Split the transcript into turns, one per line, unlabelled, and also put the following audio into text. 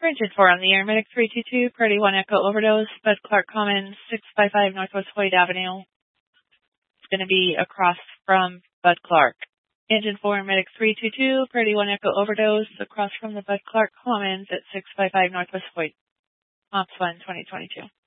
Engine 4 on the air, Medic 322, Priority 1 Echo Overdose, Bud Clark Commons, 655 Northwest Hoyt Avenue. It's going to be across from Bud Clark. Engine 4, Medic 322, Priority 1 Echo Overdose, across from the Bud Clark Commons at 655 Northwest Hoyt. Ops 1, 2022.